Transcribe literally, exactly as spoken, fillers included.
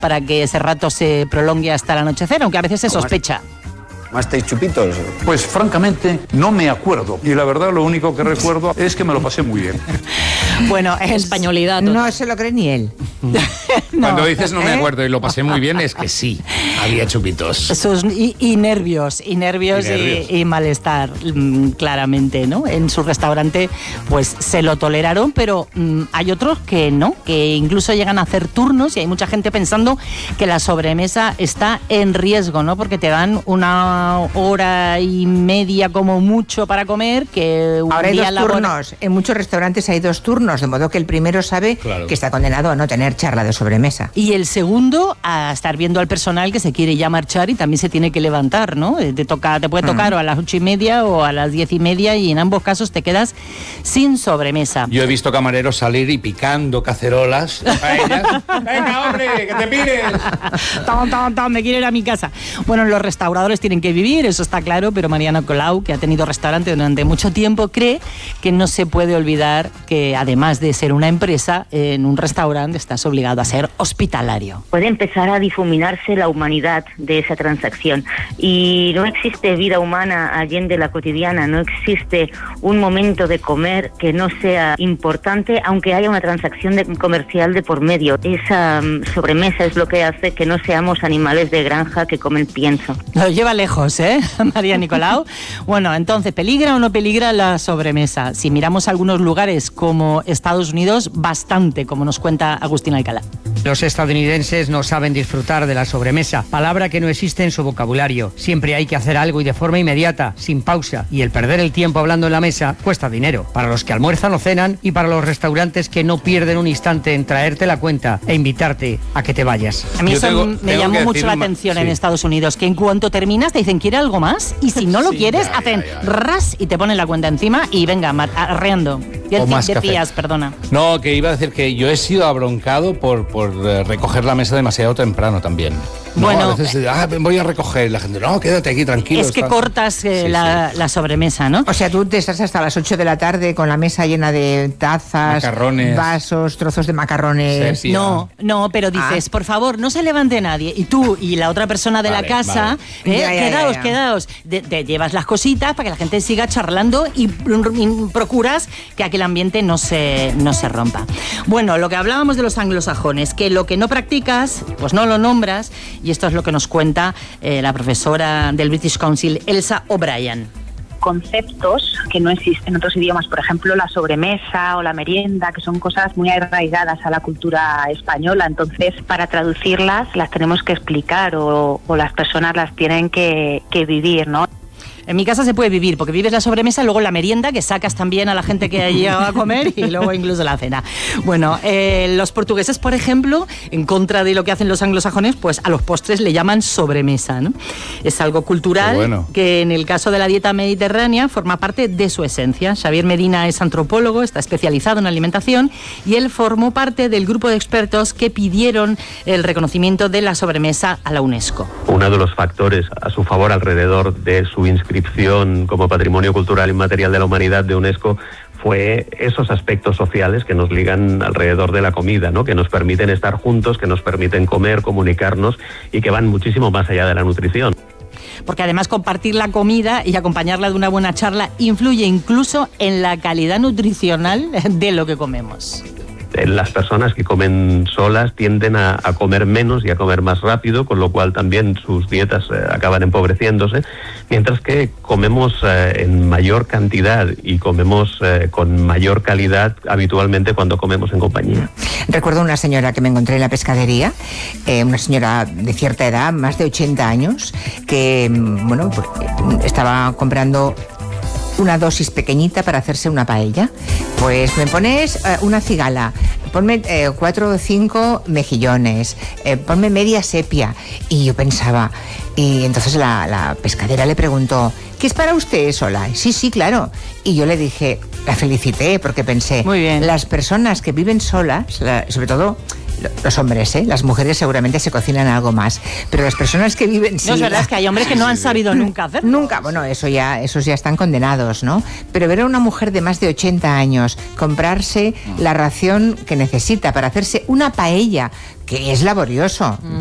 para que ese rato se prolongue hasta el anochecer, aunque a veces se sospecha. ¿Tomasteis chupitos? Pues francamente no me acuerdo. Y la verdad lo único que recuerdo es que me lo pasé muy bien. Bueno, es españolidad. No se lo cree ni él. No. Cuando dices no me acuerdo y lo pasé muy bien, es que sí, había chupitos. Sus, y, y nervios, y nervios, y, nervios. Y, y malestar, claramente, ¿no? En su restaurante, pues se lo toleraron, pero mmm, hay otros que no, que incluso llegan a hacer turnos y hay mucha gente pensando que la sobremesa está en riesgo, ¿no? Porque te dan una hora y media como mucho para comer, que un Ahora hay día dos labora... turnos. En muchos restaurantes hay dos turnos, de modo que el primero sabe claro. que está condenado a no tener charla de sobremesa. Y el segundo a estar viendo al personal que se quiere ya marchar y también se tiene que levantar, ¿no? Te toca, te puede tocar mm. o a las ocho y media o a las diez y media y en ambos casos te quedas sin sobremesa. Yo he visto camareros salir y picando cacerolas a ellas. ¡Venga, hombre, que te pires! ¡Tom, tom, tom! Me quiero ir a mi casa. Bueno, los restauradores tienen que vivir, eso está claro, pero Mariana Colau, que ha tenido restaurante durante mucho tiempo, cree que no se puede olvidar que además de ser una empresa, en un restaurante estás obligado a ser hospitalario. Puede empezar a difuminarse la humanidad de esa transacción y no existe vida humana allende la cotidiana, no existe un momento de comer que no sea importante aunque haya una transacción de, comercial de por medio. Esa um, sobremesa es lo que hace que no seamos animales de granja que comen pienso. Lo lleva lejos, ¿eh, María Nicolau? Bueno, entonces, ¿peligra o no peligra la sobremesa? Si miramos algunos lugares como Estados Unidos, bastante, como nos cuenta Agustín Alcalá. Los estadounidenses no saben disfrutar de la sobremesa, palabra que no existe en su vocabulario. Siempre hay que hacer algo y de forma inmediata, sin pausa, y el perder el tiempo hablando en la mesa cuesta dinero, para los que almuerzan o cenan y para los restaurantes que no pierden un instante en traerte la cuenta e invitarte a que te vayas. A mí Yo eso tengo, me tengo llamó mucho la atención sí. en Estados Unidos, que en cuanto terminas te dicen, ¿quiere algo más? Y si no lo sí, quieres, ya, hacen ya, ya. ras y te ponen la cuenta encima y venga, arreando. O más decías, café. Perdona. No, que iba a decir que yo he sido abroncado por, por uh, recoger la mesa demasiado temprano también. No, bueno, a veces ah, voy a recoger y la gente, no, quédate aquí tranquilo. Es que está... cortas eh, sí, la, sí. la sobremesa, ¿no? O sea, tú te estás hasta las ocho de la tarde con la mesa llena de tazas, macarrones, vasos, trozos de macarrones. Sepia. No, no, pero dices, ah. por favor, no se levante nadie. Y tú y la otra persona de vale, la casa, vale. eh, ya, ya, quedaos, ya, ya. quedaos. De, te llevas las cositas para que la gente siga charlando y, y procuras que aquel ambiente no se, no se rompa. Bueno, lo que hablábamos de los anglosajones, que lo que no practicas, pues no lo nombras, y esto es lo que nos cuenta eh, la profesora del British Council, Elsa O'Brien. Conceptos que no existen en otros idiomas, por ejemplo la sobremesa o la merienda, que son cosas muy arraigadas a la cultura española, entonces para traducirlas las tenemos que explicar o, o las personas las tienen que, que vivir, ¿no? En mi casa se puede vivir, porque vives la sobremesa, luego la merienda, que sacas también a la gente que ha llegado a comer, y luego incluso la cena. Bueno, eh, los portugueses, por ejemplo, en contra de lo que hacen los anglosajones, pues a los postres le llaman sobremesa, ¿no? Es algo cultural bueno. que en el caso de la dieta mediterránea forma parte de su esencia. Xavier Medina es antropólogo, está especializado en alimentación, y él formó parte del grupo de expertos que pidieron el reconocimiento de la sobremesa a la UNESCO. Uno de los factores a su favor alrededor de su inscripción como Patrimonio Cultural Inmaterial de la Humanidad de UNESCO fue esos aspectos sociales que nos ligan alrededor de la comida, ¿no? Que nos permiten estar juntos, que nos permiten comer, comunicarnos y que van muchísimo más allá de la nutrición. Porque además compartir la comida y acompañarla de una buena charla influye incluso en la calidad nutricional de lo que comemos. Las personas que comen solas tienden a, a comer menos y a comer más rápido, con lo cual también sus dietas eh, acaban empobreciéndose, mientras que comemos eh, en mayor cantidad y comemos eh, con mayor calidad habitualmente cuando comemos en compañía. Recuerdo una señora que me encontré en la pescadería, eh, una señora de cierta edad, más de ochenta años, que bueno, pues, estaba comprando una dosis pequeñita para hacerse una paella. Pues me pones eh, una cigala, ponme eh, cuatro o cinco mejillones, eh, ponme media sepia. Y yo pensaba, y entonces la, la pescadera le preguntó, ¿qué es para usted sola? Sí, sí, claro. Y yo le dije, la felicité porque pensé, muy bien. Las personas que viven solas, la, sobre todo los hombres, ¿eh? Las mujeres seguramente se cocinan algo más, pero las personas que viven... No, sí, es verdad, es que hay hombres que no han sabido nunca hacer. Nunca, bueno, eso ya, esos ya están condenados, ¿no? Pero ver a una mujer de más de ochenta años comprarse la ración que necesita para hacerse una paella, que es laborioso.